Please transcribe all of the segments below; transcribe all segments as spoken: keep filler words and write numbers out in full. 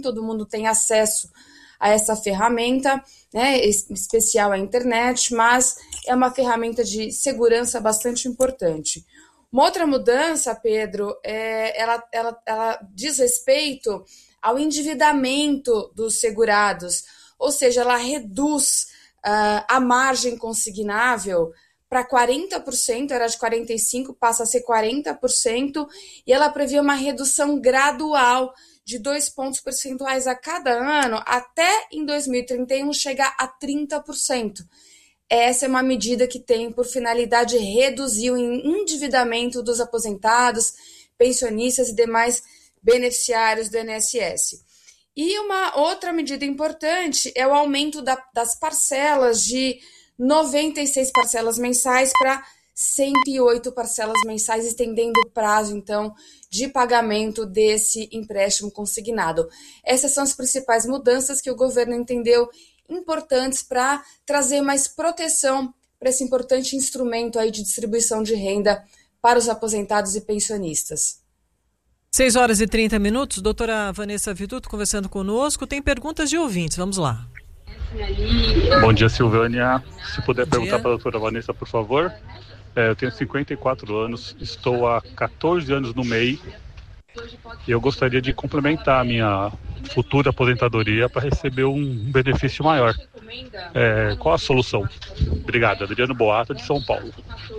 todo mundo tem acesso a essa ferramenta, né, especial à internet, mas é uma ferramenta de segurança bastante importante. Uma outra mudança, Pedro, é, ela, ela, ela diz respeito ao endividamento dos segurados, ou seja, ela reduz uh, a margem consignável para quarenta por cento, era de quarenta e cinpo por cento, passa a ser quarenta por cento, e ela prevê uma redução gradual de dois pontos percentuais a cada ano, até em dois mil e trinta e um chegar a trinta por cento. Essa é uma medida que tem por finalidade reduzir o endividamento dos aposentados, pensionistas e demais beneficiários do I N S S. E uma outra medida importante é o aumento da, das parcelas de noventa e seis parcelas mensais para cento e oito parcelas mensais, estendendo o prazo, então, de pagamento desse empréstimo consignado. Essas são as principais mudanças que o governo entendeu importantes para trazer mais proteção para esse importante instrumento aí de distribuição de renda para os aposentados e pensionistas. seis horas e trinta minutos, doutora Vanessa Viduto conversando conosco. Tem perguntas de ouvintes, vamos lá. Bom dia, Silvânia. Se puder perguntar para a doutora Vanessa, por favor. É, eu tenho cinquenta e quatro anos, estou há catorze anos no M E I e eu gostaria de complementar a minha futura aposentadoria para receber um benefício maior. É, qual a solução? Obrigado, Adriano Boata, de São Paulo.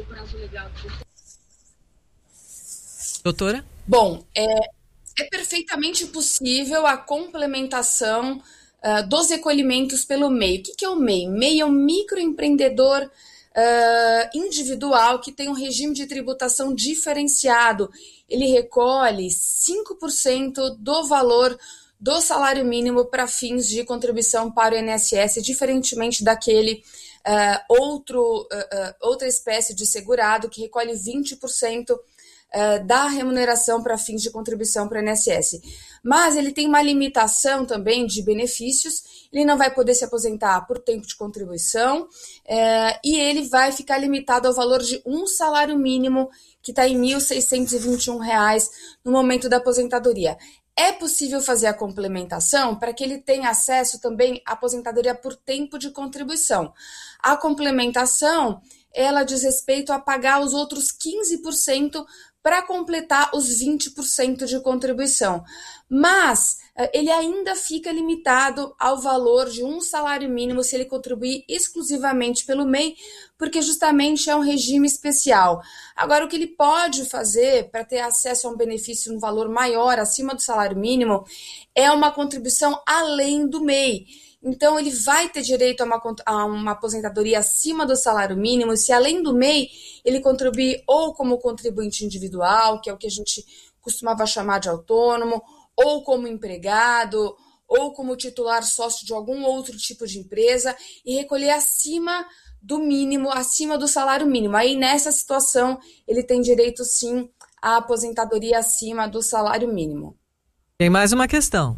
Doutora? Bom, é, é perfeitamente possível a complementação uh, dos recolhimentos pelo M E I. O que, que é o M E I? M E I é um microempreendedor Uh, individual que tem um regime de tributação diferenciado. Ele recolhe cinco por cento do valor do salário mínimo para fins de contribuição para o I N S S, diferentemente daquele uh, outro, uh, uh, outra espécie de segurado que recolhe vinte por cento Uh, da remuneração para fins de contribuição para o I N S S. Mas ele tem uma limitação também de benefícios, ele não vai poder se aposentar por tempo de contribuição uh, e ele vai ficar limitado ao valor de um salário mínimo, que está em mil seiscentos e vinte e um reais no momento da aposentadoria. É possível fazer a complementação para que ele tenha acesso também à aposentadoria por tempo de contribuição. A complementação, ela diz respeito a pagar os outros quinze por cento para completar os vinte por cento de contribuição. Mas ele ainda fica limitado ao valor de um salário mínimo se ele contribuir exclusivamente pelo M E I, porque justamente é um regime especial. Agora, o que ele pode fazer para ter acesso a um benefício no valor maior, acima do salário mínimo, é uma contribuição além do M E I. Então, ele vai ter direito a uma, a uma aposentadoria acima do salário mínimo se, além do M E I, ele contribuir ou como contribuinte individual, que é o que a gente costumava chamar de autônomo, ou como empregado, ou como titular sócio de algum outro tipo de empresa, e recolher acima do mínimo, acima do salário mínimo. Aí, nessa situação, ele tem direito, sim, à aposentadoria acima do salário mínimo. Tem mais uma questão.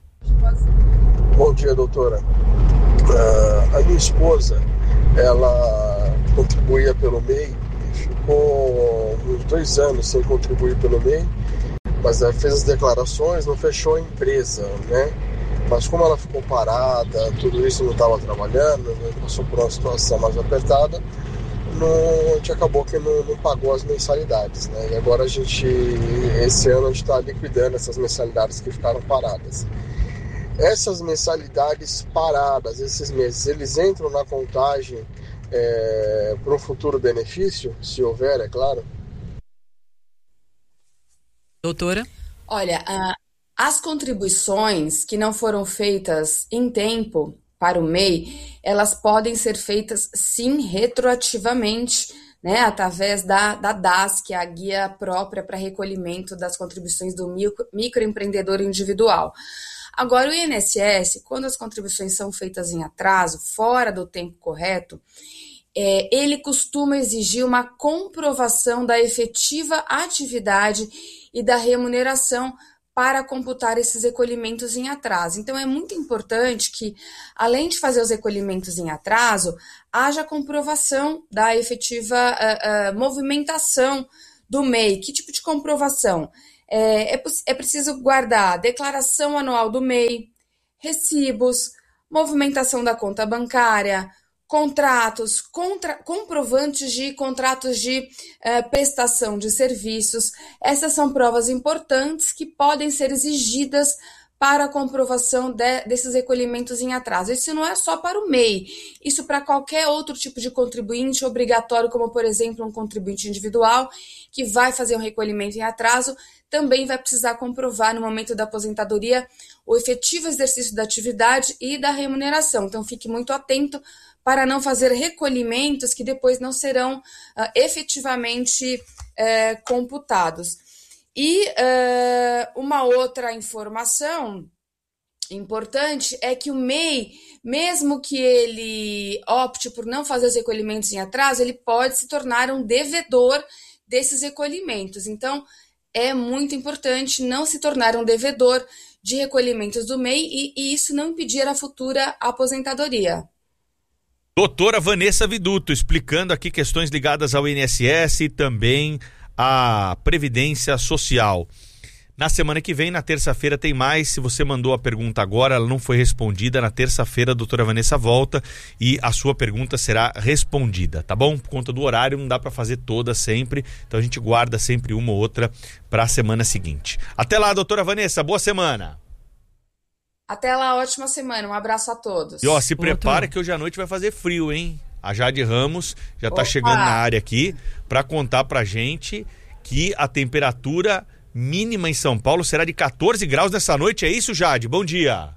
Bom dia, doutora. Uh, a minha esposa, ela contribuía pelo M E I, ficou uns dois anos sem contribuir pelo M E I, mas ela fez as declarações, não fechou a empresa, né? Mas como ela ficou parada, tudo isso não estava trabalhando, né? Passou por uma situação mais apertada, não, a gente acabou que não, não pagou as mensalidades, né? E agora a gente, esse ano a gente está liquidando essas mensalidades que ficaram paradas. Essas mensalidades paradas, esses meses, eles entram na contagem é, para um futuro benefício, se houver, é claro? Doutora? Olha, uh, as contribuições que não foram feitas em tempo para o M E I, elas podem ser feitas, sim, retroativamente, né, através da, da D A S, que é a guia própria para recolhimento das contribuições do micro, microempreendedor individual. Agora, o I N S S, quando as contribuições são feitas em atraso, fora do tempo correto, é, ele costuma exigir uma comprovação da efetiva atividade e da remuneração para computar esses recolhimentos em atraso. Então, é muito importante que, além de fazer os recolhimentos em atraso, haja comprovação da efetiva uh, uh, movimentação do M E I. Que tipo de comprovação? É, é, é preciso guardar declaração anual do M E I, recibos, movimentação da conta bancária, contratos, contra, comprovantes de contratos de eh, prestação de serviços. Essas são provas importantes que podem ser exigidas para a comprovação de, desses recolhimentos em atraso. Isso não é só para o M E I, isso para qualquer outro tipo de contribuinte obrigatório, como, por exemplo, um contribuinte individual que vai fazer um recolhimento em atraso, também vai precisar comprovar no momento da aposentadoria o efetivo exercício da atividade e da remuneração. Então, fique muito atento para não fazer recolhimentos que depois não serão uh, efetivamente uh, computados. E uh, uma outra informação importante é que o M E I, mesmo que ele opte por não fazer os recolhimentos em atraso, ele pode se tornar um devedor desses recolhimentos. Então, é muito importante não se tornar um devedor de recolhimentos do M E I e, e isso não impedir a futura aposentadoria. Doutora Vanessa Viduto, explicando aqui questões ligadas ao I N S S e também à Previdência Social. Na semana que vem, na terça-feira, tem mais. Se você mandou a pergunta agora, ela não foi respondida. Na terça-feira, a doutora Vanessa volta e a sua pergunta será respondida, tá bom? Por conta do horário, não dá para fazer toda sempre, então a gente guarda sempre uma ou outra para a semana seguinte. Até lá, doutora Vanessa, boa semana! Até lá, ótima semana, um abraço a todos. E ó, se prepara que hoje à noite vai fazer frio, hein? A Jade Ramos já Opa. tá chegando na área aqui para contar pra gente que a temperatura mínima em São Paulo será de quatorze graus nessa noite, é isso, Jade? Bom dia!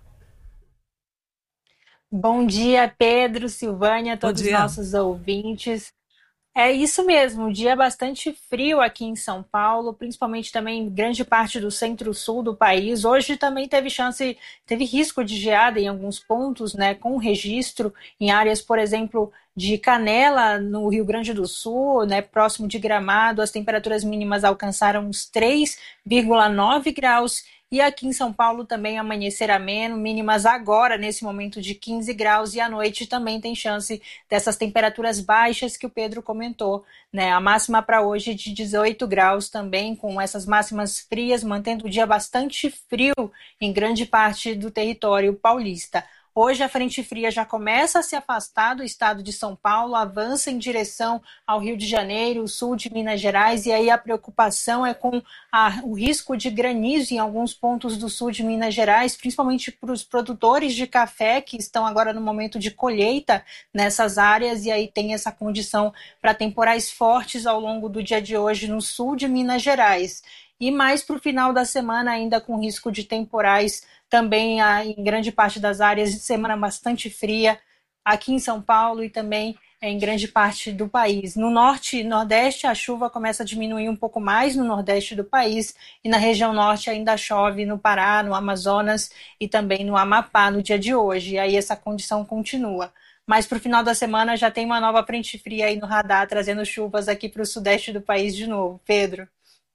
Bom dia, Pedro, Silvânia, todos os nossos ouvintes. É isso mesmo, um dia bastante frio aqui em São Paulo, principalmente também em grande parte do centro-sul do país. Hoje também teve chance, teve risco de geada em alguns pontos, né, com registro em áreas, por exemplo, de Canela, no Rio Grande do Sul, né, próximo de Gramado. As temperaturas mínimas alcançaram uns três vírgula nove graus. E aqui em São Paulo também amanhecer ameno, mínimas agora, nesse momento, de quinze graus, e à noite também tem chance dessas temperaturas baixas que o Pedro comentou, né? A máxima para hoje de dezoito graus também, com essas máximas frias, mantendo o dia bastante frio em grande parte do território paulista. Hoje a frente fria já começa a se afastar do estado de São Paulo, avança em direção ao Rio de Janeiro, sul de Minas Gerais, e aí a preocupação é com a, o risco de granizo em alguns pontos do sul de Minas Gerais, principalmente para os produtores de café que estão agora no momento de colheita nessas áreas, e aí tem essa condição para temporais fortes ao longo do dia de hoje no sul de Minas Gerais. E mais para o final da semana, ainda com risco de temporais também em grande parte das áreas, de semana bastante fria, aqui em São Paulo e também em grande parte do país. No norte e nordeste, a chuva começa a diminuir um pouco mais no nordeste do país, e na região norte ainda chove no Pará, no Amazonas e também no Amapá no dia de hoje, e aí essa condição continua. Mas para o final da semana já tem uma nova frente fria aí no radar, trazendo chuvas aqui para o sudeste do país de novo. Pedro?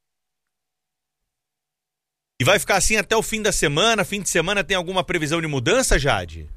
E vai ficar assim até o fim da semana? Fim de semana tem alguma previsão de mudança, Jade?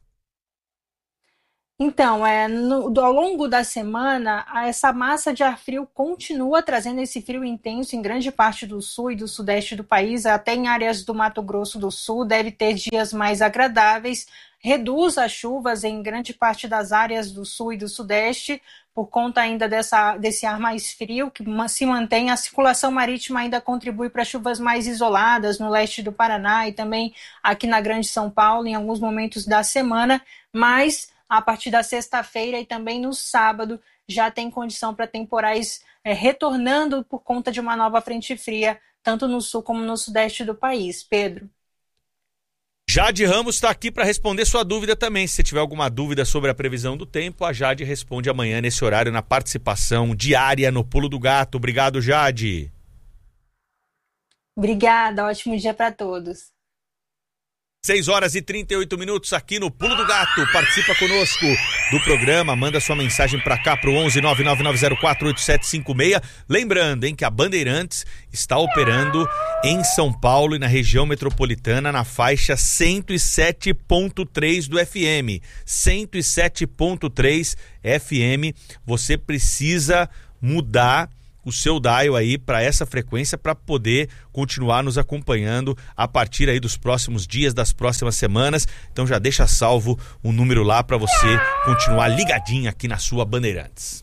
Então, é, no, ao longo da semana, essa massa de ar frio continua trazendo esse frio intenso em grande parte do sul e do sudeste do país, até em áreas do Mato Grosso do Sul, deve ter dias mais agradáveis, reduz as chuvas em grande parte das áreas do sul e do sudeste, por conta ainda dessa, desse ar mais frio que se mantém. A circulação marítima ainda contribui para chuvas mais isoladas no leste do Paraná e também aqui na Grande São Paulo em alguns momentos da semana, mas a partir da sexta-feira e também no sábado já tem condição para temporais é, retornando por conta de uma nova frente fria, tanto no sul como no sudeste do país. Pedro? Jade Ramos está aqui para responder sua dúvida também. Se você tiver alguma dúvida sobre a previsão do tempo, a Jade responde amanhã nesse horário na participação diária no Pulo do Gato. Obrigado, Jade. Obrigada, ótimo dia para todos. seis horas e trinta e oito minutos aqui no Pulo do Gato. Participa conosco do programa, manda sua mensagem para cá pro onze nove nove nove zero quatro oito sete cinco seis. Lembrando, hein, que a Bandeirantes está operando em São Paulo e na região metropolitana na faixa cento e sete ponto três do F M. cento e sete ponto três F M. Você precisa mudar o seu dial aí para essa frequência para poder continuar nos acompanhando a partir aí dos próximos dias, das próximas semanas. Então já deixa salvo o número lá para você continuar ligadinho aqui na sua Bandeirantes.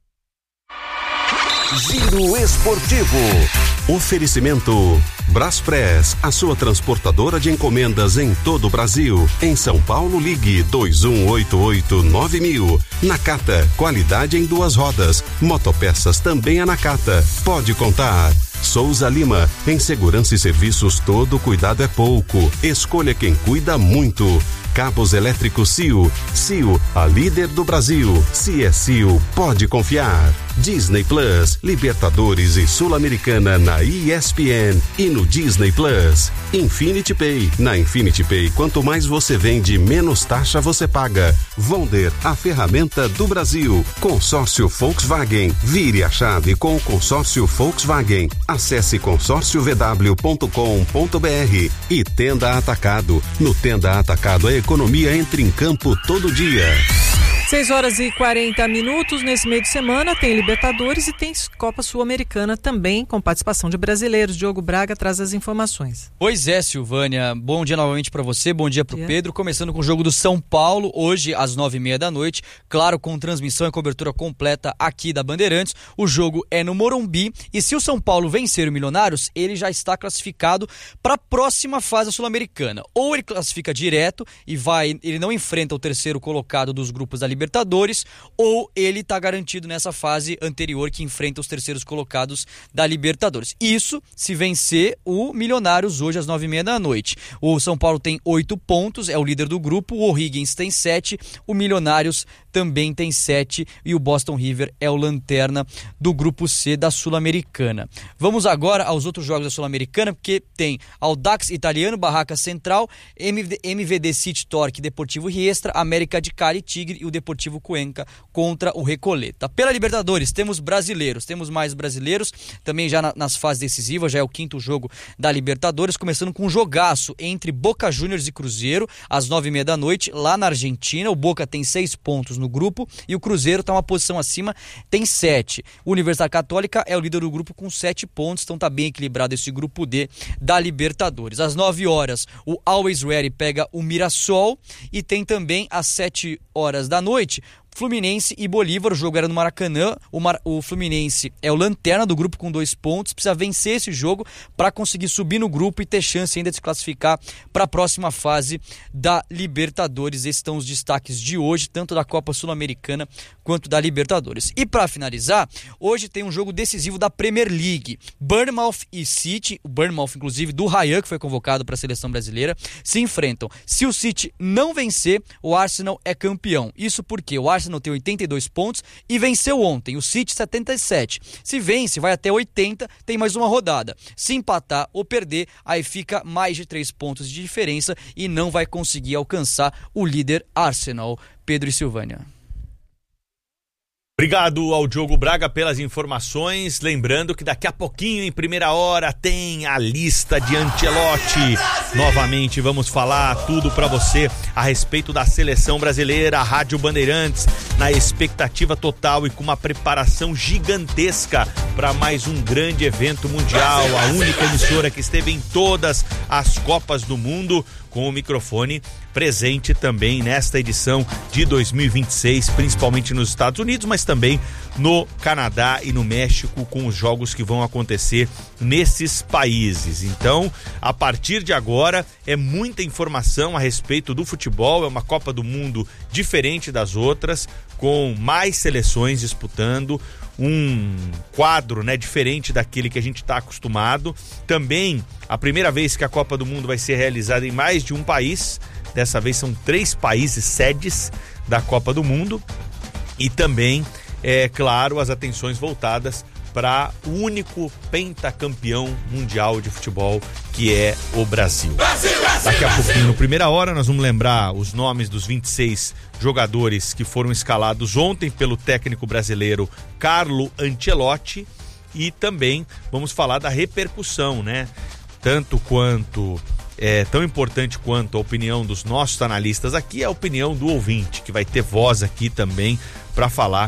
Giro Esportivo. Oferecimento Braspress, a sua transportadora de encomendas em todo o Brasil. Em São Paulo, ligue dois um oito oito nove mil. Nakata, qualidade em duas rodas. Motopeças também a Nakata. Pode contar. Souza Lima, em segurança e serviços todo cuidado é pouco. Escolha quem cuida muito. Cabos elétricos C I O. C I O, a líder do Brasil. Se é C I O, pode confiar. Disney Plus, Libertadores e Sul-Americana na E S P N e no Disney Plus. Infinity Pay. Na Infinity Pay, quanto mais você vende, menos taxa você paga. Vonder, a ferramenta do Brasil. Consórcio Volkswagen. Vire a chave com o consórcio Volkswagen. Acesse consórcio v w ponto com ponto b r. E Tenda Atacado. No Tenda Atacado, a economia entra em campo todo dia. seis horas e quarenta minutos. Nesse meio de semana tem Libertadores e tem Copa Sul-Americana também, com participação de brasileiros. Diogo Braga traz as informações. Pois é, Silvânia. Bom dia novamente para você, bom dia para o Pedro. Começando com o jogo do São Paulo, hoje às nove e meia da noite. Claro, com transmissão e cobertura completa aqui da Bandeirantes. O jogo é no Morumbi e se o São Paulo vencer o Milionários, ele já está classificado para a próxima fase sul-americana. Ou ele classifica direto e vai, ele não enfrenta o terceiro colocado dos grupos da Libertadores, ou ele está garantido nessa fase anterior que enfrenta os terceiros colocados da Libertadores. Isso se vencer o Milionários hoje às nove e meia da noite. O São Paulo tem oito pontos, é o líder do grupo, o O'Higgins tem sete, o Milionários também tem sete e o Boston River é o lanterna do grupo C da Sul-Americana. Vamos agora aos outros jogos da Sul-Americana, porque tem Audax Italiano, Barraca Central, M V D City Torque, Deportivo Riestra, América de Cali, Tigre e o Deportivo Cuenca contra o Recoleta. Pela Libertadores, temos brasileiros, temos mais brasileiros, também já na, nas fases decisivas, já é o quinto jogo da Libertadores, começando com um jogaço entre Boca Juniors e Cruzeiro, às nove e meia da noite, lá na Argentina. O Boca tem seis pontos no grupo e o Cruzeiro está uma posição acima, tem sete. O Universidade Católica é o líder do grupo com sete pontos, então está bem equilibrado esse grupo D da Libertadores. Às nove horas, o Always Ready pega o Mirassol e tem também às sete horas da noite Fluminense e Bolívar. O jogo era no Maracanã. O, Mar... o Fluminense é o lanterna do grupo com dois pontos. Precisa vencer esse jogo para conseguir subir no grupo e ter chance ainda de se classificar para a próxima fase da Libertadores. Esses são os destaques de hoje, tanto da Copa Sul-Americana quanto da Libertadores. E para finalizar, hoje tem um jogo decisivo da Premier League. Bournemouth e City, o Bournemouth inclusive do Ryan, que foi convocado para a seleção brasileira, se enfrentam. Se o City não vencer, o Arsenal é campeão. Isso porque o Arsenal tem oitenta e dois pontos e venceu ontem, o City setenta e sete. Se vence, vai até oitenta, tem mais uma rodada. Se empatar ou perder, aí fica mais de três pontos de diferença e não vai conseguir alcançar o líder Arsenal. Pedro e Silvânia. Obrigado ao Diogo Braga pelas informações. Lembrando que daqui a pouquinho, em primeira hora, tem a lista de Ancelotti. Novamente vamos falar tudo para você a respeito da seleção brasileira. A Rádio Bandeirantes na expectativa total e com uma preparação gigantesca para mais um grande evento mundial. A única emissora que esteve em todas as Copas do Mundo, com o microfone presente também nesta edição de dois mil e vinte e seis, principalmente nos Estados Unidos, mas também no Canadá e no México, com os jogos que vão acontecer nesses países. Então, a partir de agora, é muita informação a respeito do futebol. É uma Copa do Mundo diferente das outras, com mais seleções disputando, um quadro, né, diferente daquele que a gente está acostumado. Também a primeira vez que a Copa do Mundo vai ser realizada em mais de um país. Dessa vez são três países sedes da Copa do Mundo. E também, é claro, as atenções voltadas para o único pentacampeão mundial de futebol, que é o Brasil. Brasil, Brasil. Daqui a pouquinho, no primeira hora, nós vamos lembrar os nomes dos vinte e seis jogadores que foram escalados ontem pelo técnico brasileiro Carlo Ancelotti, e também vamos falar da repercussão, né? Tanto quanto, é, tão importante quanto a opinião dos nossos analistas aqui, é a opinião do ouvinte, que vai ter voz aqui também para falar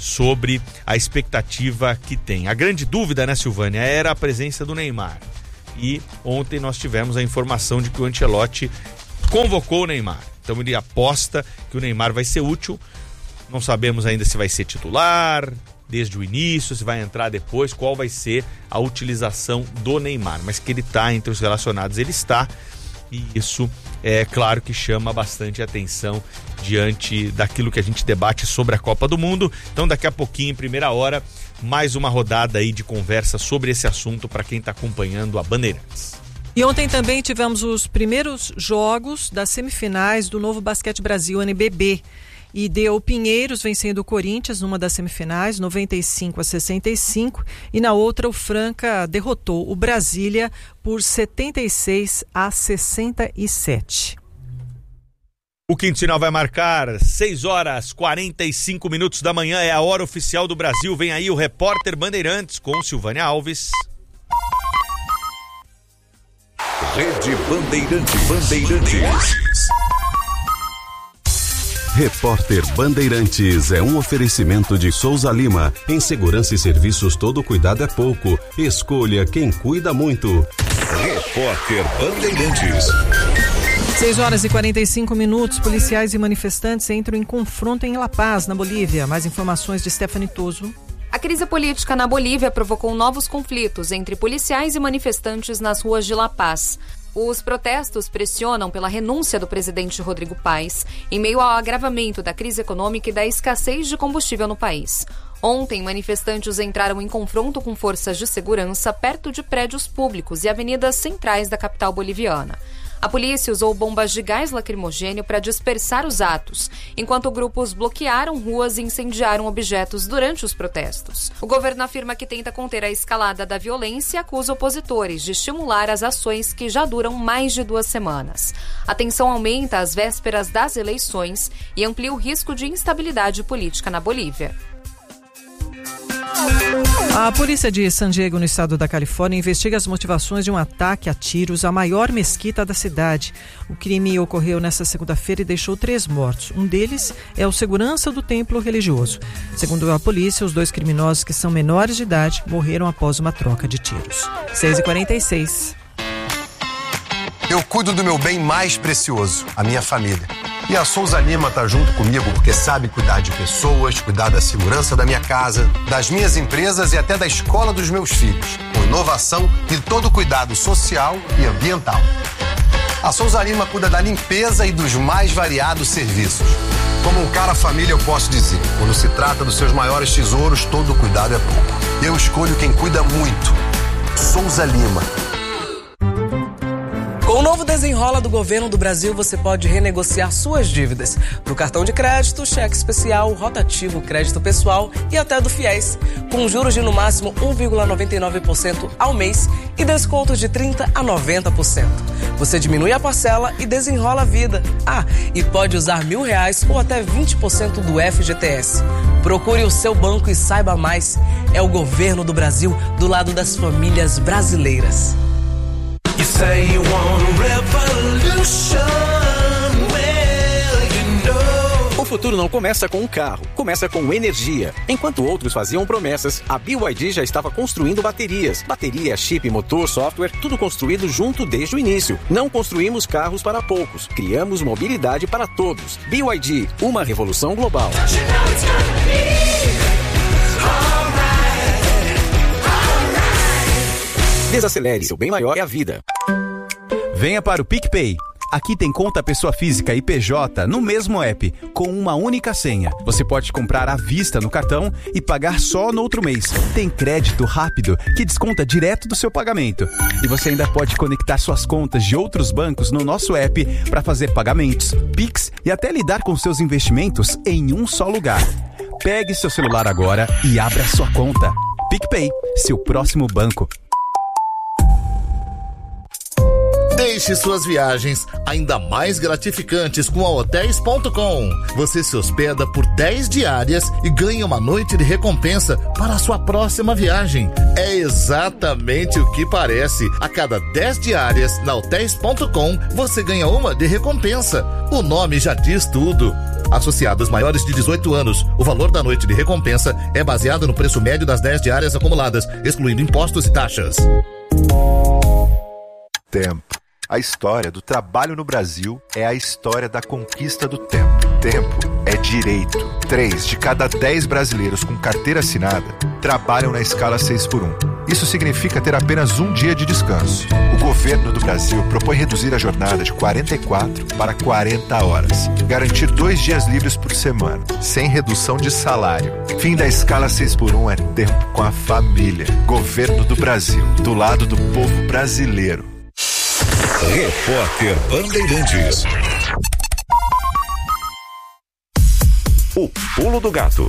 sobre a expectativa que tem. A grande dúvida, né, Silvânia, era a presença do Neymar. E ontem nós tivemos a informação de que o Ancelotti convocou o Neymar. Então ele aposta que o Neymar vai ser útil. Não sabemos ainda se vai ser titular desde o início, se vai entrar depois, qual vai ser a utilização do Neymar. Mas que ele está entre os relacionados, ele está. E isso é claro que chama bastante atenção diante daquilo que a gente debate sobre a Copa do Mundo. Então daqui a pouquinho, em primeira hora, mais uma rodada aí de conversa sobre esse assunto para quem está acompanhando a Bandeirantes. E ontem também tivemos os primeiros jogos das semifinais do Novo Basquete Brasil N B B. E deu Pinheiros vencendo o Corinthians numa das semifinais, noventa e cinco a sessenta e cinco, e na outra o Franca derrotou o Brasília por setenta e seis a sessenta e sete. O quinto sinal vai marcar seis horas e quarenta e cinco minutos da manhã, é a hora oficial do Brasil. Vem aí o repórter Bandeirantes com Silvânia Alves. Rede Bandeirante Bandeirantes. Repórter Bandeirantes é um oferecimento de Souza Lima. Em segurança e serviços, todo cuidado é pouco. Escolha quem cuida muito. Repórter Bandeirantes. seis horas e quarenta e cinco minutos. Policiais e manifestantes entram em confronto em La Paz, na Bolívia. Mais informações de Stephanie Toso. A crise política na Bolívia provocou novos conflitos entre policiais e manifestantes nas ruas de La Paz. Os protestos pressionam pela renúncia do presidente Rodrigo Paes, em meio ao agravamento da crise econômica e da escassez de combustível no país. Ontem, manifestantes entraram em confronto com forças de segurança perto de prédios públicos e avenidas centrais da capital boliviana. A polícia usou bombas de gás lacrimogêneo para dispersar os atos, enquanto grupos bloquearam ruas e incendiaram objetos durante os protestos. O governo afirma que tenta conter a escalada da violência e acusa opositores de estimular as ações que já duram mais de duas semanas. A tensão aumenta às vésperas das eleições e amplia o risco de instabilidade política na Bolívia. A polícia de San Diego, no estado da Califórnia, investiga as motivações de um ataque a tiros à maior mesquita da cidade. O crime ocorreu nesta segunda-feira e deixou três mortos. Um deles é o segurança do templo religioso. Segundo a polícia, os dois criminosos, que são menores de idade, morreram após uma troca de tiros. seis e quarenta e seis. Eu cuido do meu bem mais precioso, a minha família. E a Souza Lima tá junto comigo porque sabe cuidar de pessoas, cuidar da segurança da minha casa, das minhas empresas e até da escola dos meus filhos, com inovação e todo cuidado social e ambiental. A Souza Lima cuida da limpeza e dos mais variados serviços. Como um cara família, eu posso dizer, quando se trata dos seus maiores tesouros, todo cuidado é pouco. Eu escolho quem cuida muito. Souza Lima. Com o novo Desenrola do Governo do Brasil, você pode renegociar suas dívidas do cartão de crédito, cheque especial, rotativo, crédito pessoal e até do FIES, com juros de no máximo um vírgula noventa e nove por cento ao mês e descontos de trinta por cento a noventa por cento. Você diminui a parcela e desenrola a vida. Ah, e pode usar mil reais ou até vinte por cento do F G T S. Procure o seu banco e saiba mais. É o Governo do Brasil do lado das famílias brasileiras. You say you want a revolution, well, you know. O futuro não começa com um carro, começa com energia. Enquanto outros faziam promessas, a B Y D já estava construindo baterias. Bateria, chip, motor, software, tudo construído junto desde o início. Não construímos carros para poucos, criamos mobilidade para todos. B Y D, uma revolução global. Desacelere, seu bem maior é a vida. Venha para o PicPay. Aqui tem conta pessoa física e P J no mesmo app, com uma única senha. Você pode comprar à vista no cartão e pagar só no outro mês. Tem crédito rápido que desconta direto do seu pagamento. E você ainda pode conectar suas contas de outros bancos no nosso app para fazer pagamentos, Pix e até lidar com seus investimentos em um só lugar. Pegue seu celular agora e abra sua conta. PicPay, seu próximo banco. Deixe suas viagens ainda mais gratificantes com a hotéis ponto com. Você se hospeda por dez diárias e ganha uma noite de recompensa para a sua próxima viagem. É exatamente o que parece. A cada dez diárias na hotéis ponto com, você ganha uma de recompensa. O nome já diz tudo. Associados maiores de dezoito anos, o valor da noite de recompensa é baseado no preço médio das dez diárias acumuladas, excluindo impostos e taxas. Tempo. A história do trabalho no Brasil é a história da conquista do tempo. Tempo é direito. Três de cada dez brasileiros com carteira assinada trabalham na escala seis por um. Isso significa ter apenas um dia de descanso. O governo do Brasil propõe reduzir a jornada de quarenta e quatro para quarenta horas. Garantir dois dias livres por semana, sem redução de salário. Fim da escala seis por um é tempo com a família. Governo do Brasil, do lado do povo brasileiro. Repórter Bandeirantes. O Pulo do Gato.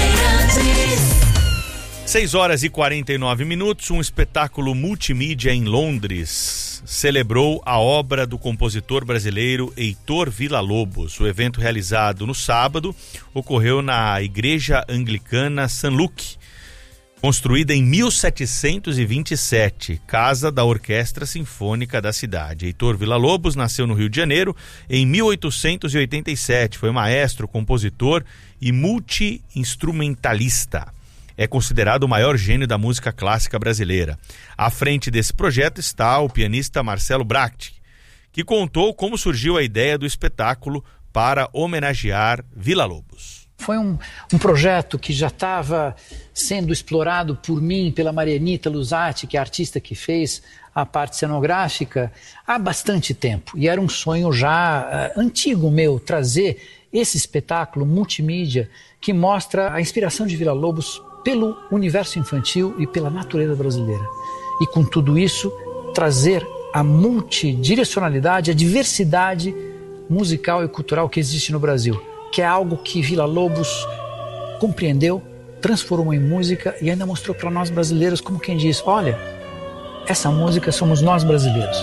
seis horas e quarenta e nove minutos, um espetáculo multimídia em Londres celebrou a obra do compositor brasileiro Heitor Villa-Lobos. O evento, realizado no sábado, ocorreu na Igreja Anglicana Saint Luke, construída em mil setecentos e vinte e sete, casa da Orquestra Sinfônica da cidade. Heitor Villa-Lobos nasceu no Rio de Janeiro em mil oitocentos e oitenta e sete. Foi maestro, compositor e multi-instrumentalista. É considerado o maior gênio da música clássica brasileira. À frente desse projeto está o pianista Marcelo Bracht, que contou como surgiu a ideia do espetáculo para homenagear Villa-Lobos. Foi um, um projeto que já estava sendo explorado por mim, pela Marianita Luzatti, que é a artista que fez a parte cenográfica, há bastante tempo. E era um sonho já uh, antigo meu, trazer esse espetáculo multimídia que mostra a inspiração de Villa-Lobos pelo universo infantil e pela natureza brasileira. E com tudo isso, trazer a multidirecionalidade, a diversidade musical e cultural que existe no Brasil, que é algo que Villa-Lobos compreendeu, transformou em música e ainda mostrou para nós brasileiros, como quem diz, olha, essa música somos nós brasileiros.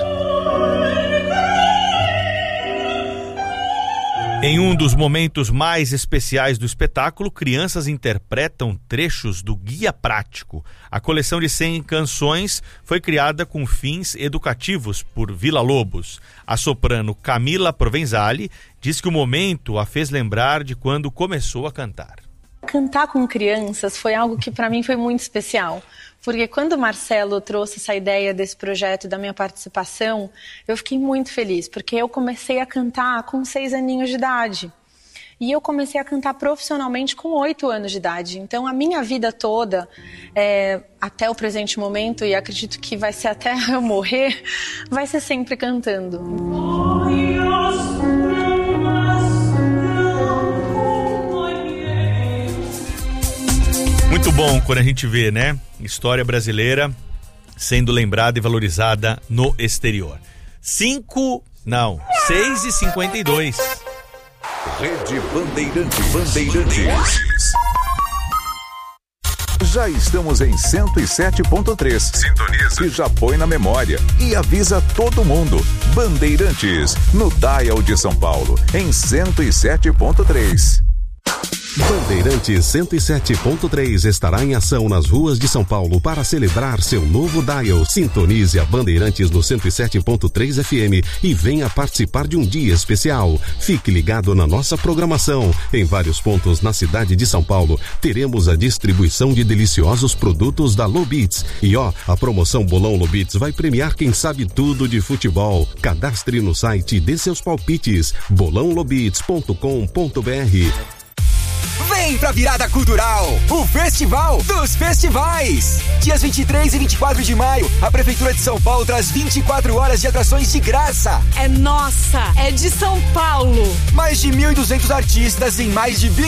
Em um dos momentos mais especiais do espetáculo, crianças interpretam trechos do Guia Prático. A coleção de cem canções foi criada com fins educativos por Villa-Lobos. A soprano Camila Provenzali diz que o momento a fez lembrar de quando começou a cantar. Cantar com crianças foi algo que para mim foi muito especial, porque quando o Marcelo trouxe essa ideia desse projeto, da minha participação, eu fiquei muito feliz, porque eu comecei a cantar com seis aninhos de idade. E eu comecei a cantar profissionalmente com oito anos de idade. Então a minha vida toda, é, até o presente momento, e acredito que vai ser até eu morrer, vai ser sempre cantando. Muito bom quando a gente vê, né? História brasileira sendo lembrada e valorizada no exterior. Cinco, não, seis e cinquenta e dois. Rede Bandeirantes. Bandeirantes. Já estamos em cento e sete ponto três. Sintoniza. E já põe na memória. E avisa todo mundo. Bandeirantes, no Dial de São Paulo, em cento e sete ponto três. Bandeirantes cento e sete ponto três estará em ação nas ruas de São Paulo para celebrar seu novo dial. Sintonize a Bandeirantes no cento e sete ponto três F M e venha participar de um dia especial. Fique ligado na nossa programação. Em vários pontos na cidade de São Paulo, teremos a distribuição de deliciosos produtos da Lobits. E ó, a promoção Bolão Lobits vai premiar quem sabe tudo de futebol. Cadastre no site e dê seus palpites. bolão lobits ponto com ponto b r. Vem pra Virada Cultural, o Festival dos Festivais. Dias vinte e três e vinte e quatro de maio, a Prefeitura de São Paulo traz vinte e quatro horas de atrações de graça. É nossa, é de São Paulo. Mais de mil e duzentos artistas em mais de vinte